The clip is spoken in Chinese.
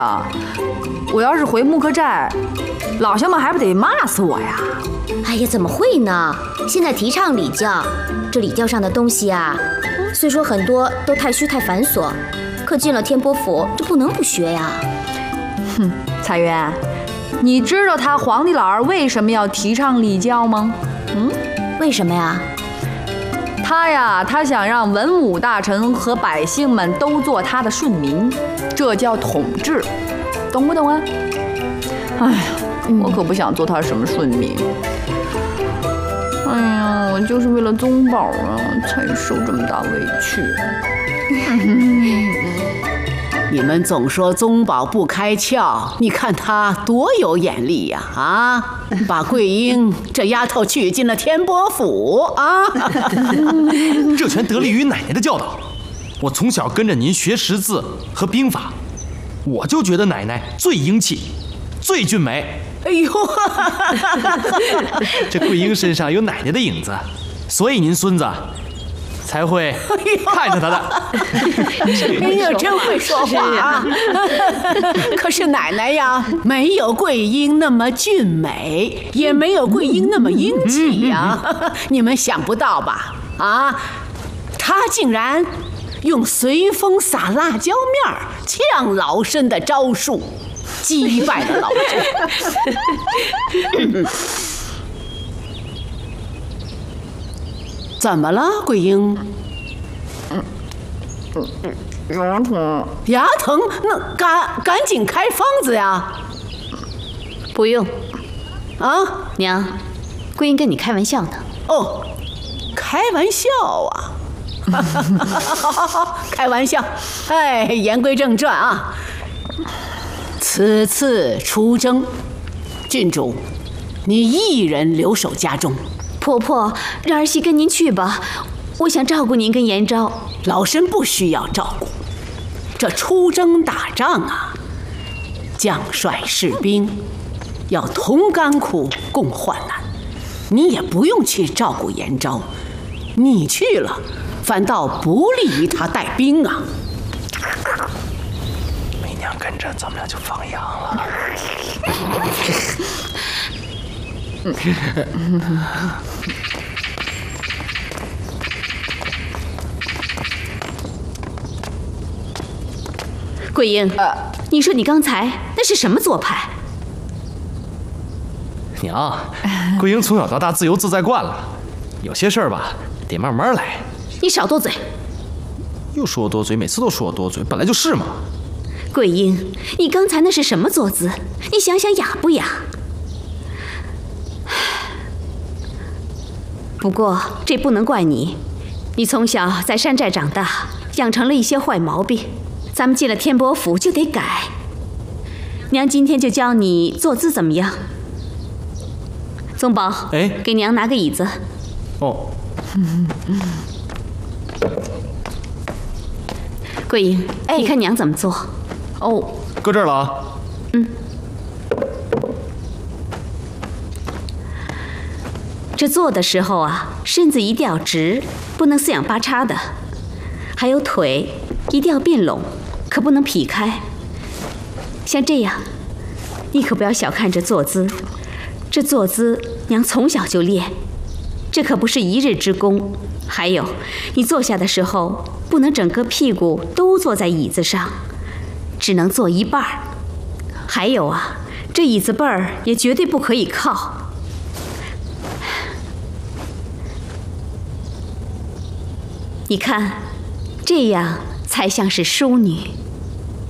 啊！我要是回木克寨，老乡们还不得骂死我呀？ 哎呀，怎么会呢？现在提倡礼教，这礼教上的东西啊，虽说很多都太虚太繁琐，可进了天波府，这不能不学呀。 哼，彩云，你知道他皇帝老儿为什么要提倡礼教吗？ 为什么呀？ 他想让文武大臣和百姓们都做他的顺民，这叫统治，懂不懂啊？哎呀，我可不想做他什么顺民。哎呀，我就是为了宗宝啊，才受这么大委屈。 你们总说宗宝不开窍，你看他多有眼力呀！啊，把桂英这丫头娶进了天波府啊！ 这全得力于奶奶的教导。我从小跟着您学识字和兵法，我就觉得奶奶最英气，最俊美。 哎呦， 这桂英身上有奶奶的影子，所以您孙子才会看着他的。 哎呦，真会说话啊！可是奶奶呀，没有桂英那么俊美，也没有桂英那么英气呀。你们想不到吧？啊，她竟然用随风撒辣椒面呛老身的招数，击败了老身。怎么了，桂英？ 牙疼。 牙疼？那赶紧开方子呀！ 不用， 啊， 娘，桂英跟你开玩笑呢。 哦，开玩笑啊！好，开玩笑。哎，言归正传啊。此次出征，郡主，你一人留守家中。 婆婆，让儿媳跟您去吧，我想照顾您跟延昭。 老身不需要照顾，这出征打仗啊，将帅士兵要同甘苦共患难，你也不用去照顾延昭，你去了反倒不利于他带兵啊。 媚娘跟着咱们俩就放羊了。 桂英，你说你刚才那是什么做派？ 娘，桂英从小到大自由自在惯了，有些事儿吧得慢慢来。 你少多嘴。 又说我多嘴，每次都说我多嘴，本来就是嘛。 桂英，你刚才那是什么坐姿？你想想雅不雅？不过这不能怪你，你从小在山寨长大，养成了一些坏毛病，咱们进了天波府就得改。娘今天就教你坐姿怎么样？宗宝，给娘拿个椅子。 哦。 桂英，你看娘怎么做？ 哦， 搁这儿了啊。 这坐的时候啊，身子一定要直，不能四仰八叉的，还有腿一定要并拢，可不能劈开。像这样，你可不要小看这坐姿，这坐姿娘从小就练，这可不是一日之功。还有，你坐下的时候不能整个屁股都坐在椅子上，只能坐一半儿。还有啊，这椅子背儿也绝对不可以靠。你看，这样才像是淑女。